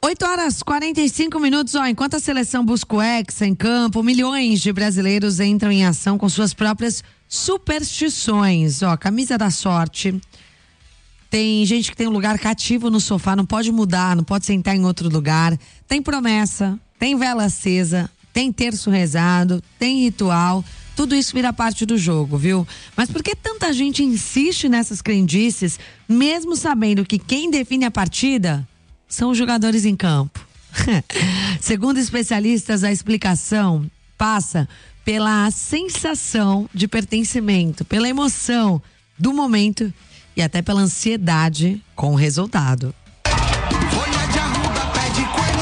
8h45. Enquanto a seleção busca o Hexa em campo, milhões de brasileiros entram em ação com suas próprias superstições. Camisa da sorte. Tem gente que tem um lugar cativo no sofá, não pode mudar, não pode sentar em outro lugar. Tem promessa, tem vela acesa, tem terço rezado, tem ritual. Tudo isso vira parte do jogo, viu? Mas por que tanta gente insiste nessas crendices, mesmo sabendo que quem define a partida são os jogadores em campo? Segundo especialistas, a explicação passa pela sensação de pertencimento, pela emoção do momento e até pela ansiedade com o resultado. Folha de arruda, pé de coelho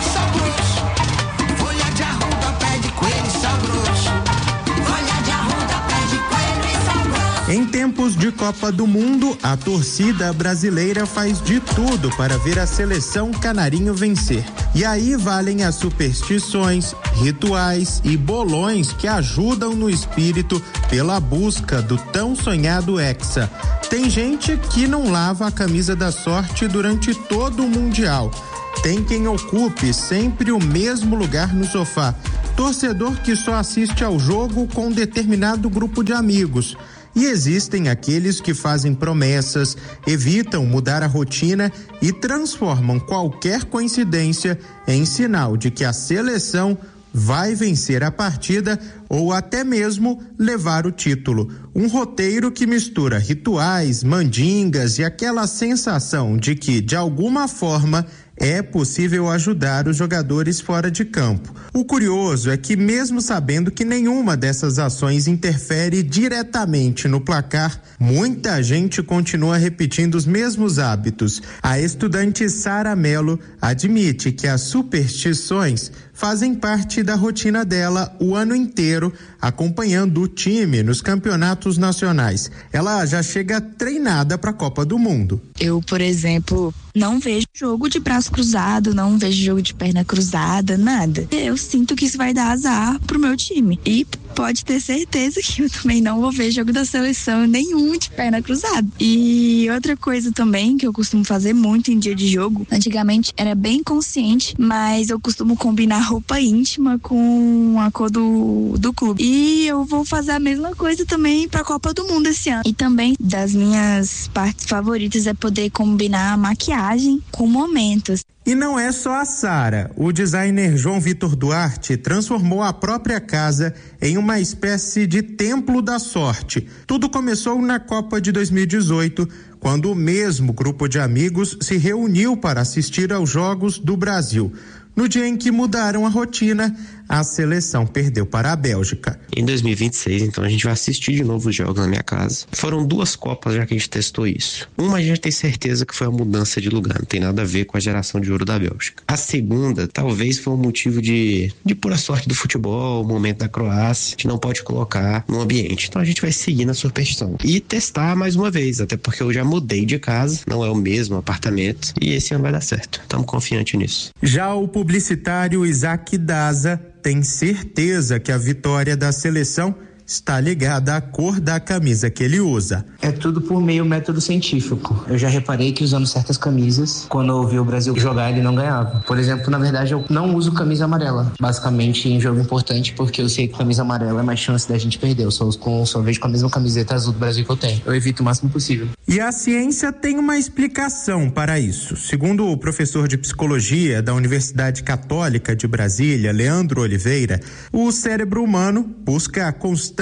saboroso. Folha de arruda, pé de coelho saboroso. Folha de arruda, pé de coelho saboroso. Em tempos de Copa do Mundo, a torcida brasileira faz de tudo para ver a seleção canarinho vencer. E aí valem as superstições, rituais e bolões que ajudam no espírito pela busca do tão sonhado Hexa. Tem gente que não lava a camisa da sorte durante todo o Mundial. Tem quem ocupe sempre o mesmo lugar no sofá. Torcedor que só assiste ao jogo com determinado grupo de amigos. E existem aqueles que fazem promessas, evitam mudar a rotina e transformam qualquer coincidência em sinal de que a seleção vai vencer a partida ou até mesmo levar o título. Um roteiro que mistura rituais, mandingas e aquela sensação de que, de alguma forma, é possível ajudar os jogadores fora de campo. O curioso é que, mesmo sabendo que nenhuma dessas ações interfere diretamente no placar, muita gente continua repetindo os mesmos hábitos. A estudante Sara Mello admite que as superstições fazem parte da rotina dela o ano inteiro, acompanhando o time nos campeonatos nacionais. Ela já chega treinada para a Copa do Mundo. Eu, por exemplo, não vejo jogo de braço cruzado, não vejo jogo de perna cruzada, nada. Eu sinto que isso vai dar azar pro meu time. E pode ter certeza que eu também não vou ver jogo da seleção nenhum de perna cruzada. E outra coisa também que eu costumo fazer muito em dia de jogo, antigamente era bem consciente, mas eu costumo combinar roupa íntima com a cor do clube. E eu vou fazer a mesma coisa também pra Copa do Mundo esse ano. E também das minhas partes favoritas é poder combinar a maquiagem com momentos. E não é só a Sara. O designer João Vitor Duarte transformou a própria casa em uma espécie de templo da sorte. Tudo começou na Copa de 2018, quando o mesmo grupo de amigos se reuniu para assistir aos Jogos do Brasil. No dia em que mudaram a rotina, a seleção perdeu para a Bélgica. Em 2026, então, a gente vai assistir de novo os jogos na minha casa. Foram 2 Copas já que a gente testou isso. Uma a gente tem certeza que foi a mudança de lugar, não tem nada a ver com a geração de ouro da Bélgica. A segunda, talvez foi um motivo de pura sorte do futebol, o momento da Croácia, a gente não pode colocar no ambiente. Então a gente vai seguir na superstição e testar mais uma vez, até porque eu já mudei de casa, não é o mesmo apartamento, e esse ano vai dar certo. Estamos confiantes nisso. Já o publicitário Isaac Daza tem certeza que a vitória da seleção está ligada à cor da camisa que ele usa. É tudo por meio método científico. Eu já reparei que usando certas camisas, quando eu vi o Brasil jogar, ele não ganhava. Por exemplo, na verdade, eu não uso camisa amarela, basicamente em jogo importante, porque eu sei que camisa amarela é mais chance da gente perder. Eu só vejo com a mesma camiseta azul do Brasil que eu tenho. Eu evito o máximo possível. E a ciência tem uma explicação para isso. Segundo o professor de psicologia da Universidade Católica de Brasília, Leandro Oliveira, o cérebro humano busca constantemente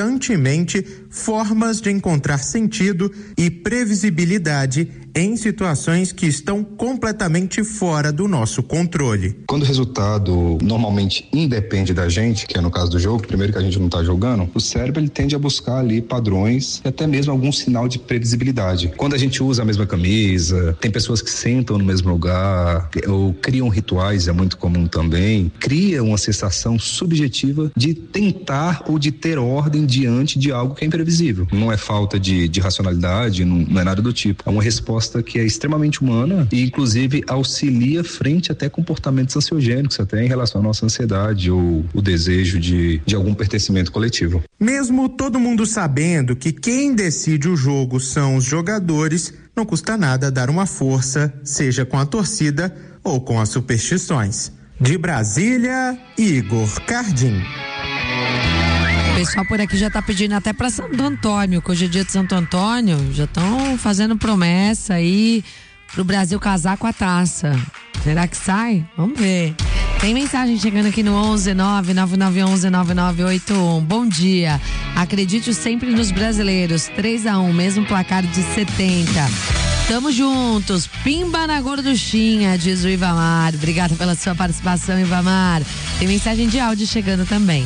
formas de encontrar sentido e previsibilidade em situações que estão completamente fora do nosso controle. Quando o resultado normalmente independe da gente, que é no caso do jogo, primeiro que a gente não está jogando, o cérebro ele tende a buscar ali padrões e até mesmo algum sinal de previsibilidade. Quando a gente usa a mesma camisa, tem pessoas que sentam no mesmo lugar ou criam rituais, é muito comum também, cria uma sensação subjetiva de tentar ou de ter ordem diante de algo que é imprevisível. Não é falta de racionalidade, não é nada do tipo. É uma resposta que é extremamente humana e inclusive auxilia frente até comportamentos ansiogênicos, até em relação à nossa ansiedade ou o desejo de algum pertencimento coletivo. Mesmo todo mundo sabendo que quem decide o jogo são os jogadores, não custa nada dar uma força, seja com a torcida ou com as superstições. De Brasília, Igor Cardim. O pessoal por aqui já tá pedindo até pra Santo Antônio, que hoje é dia de Santo Antônio, já estão fazendo promessa aí pro Brasil casar com a taça. Será que sai? Vamos ver. Tem mensagem chegando aqui no 11999119981. Bom dia. Acredite sempre nos brasileiros. 3-1, mesmo placar de 70. Tamo juntos. Pimba na gorduchinha, diz o Ivamar. Obrigada pela sua participação, Ivamar. Tem mensagem de áudio chegando também.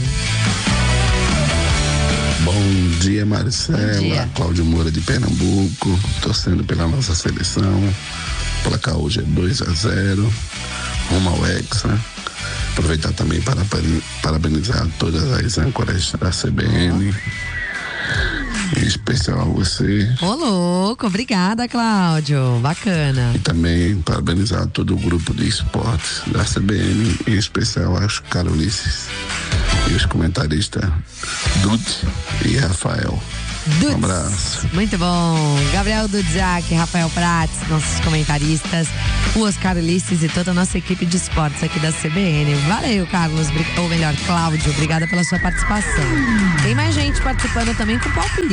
Bom dia, Marcela. Bom dia. Cláudio Moura de Pernambuco, torcendo pela nossa seleção. O placar hoje é 2-0, rumo ao Hexa. Aproveitar também para parabenizar todas as âncoras da CBN. Em especial a você. Ô, louco, obrigada, Cláudio. Bacana. E também parabenizar todo o grupo de esportes da CBN, em especial as Carolices e os comentaristas Dutti e Rafael. Dudes. Um abraço. Muito bom. Gabriel Dudziak, Rafael Prates, nossos comentaristas, o Oscar Ulisses e toda a nossa equipe de esportes aqui da CBN. Valeu, Carlos, ou melhor, Cláudio, obrigada pela sua participação. Tem mais gente participando também com palpite.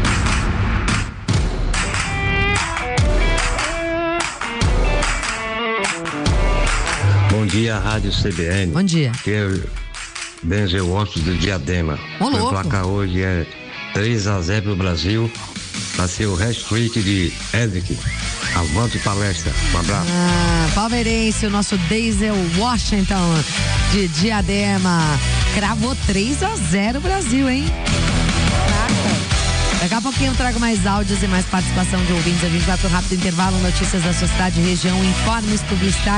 Bom dia, Rádio CBN. Bom dia. Que é Denzel Washington do Diadema. Ô, louco. O placar hoje é 3-0 pro Brasil. Vai ser o hat-trick de Edric. Avante palestra. Um abraço. Palmeirense, o nosso Denzel Washington de Diadema. Cravou 3-0 Brasil, hein? Caraca. Daqui a pouquinho eu trago mais áudios e mais participação de ouvintes. A gente vai pro rápido intervalo, notícias da sua cidade e região, informes publicitários.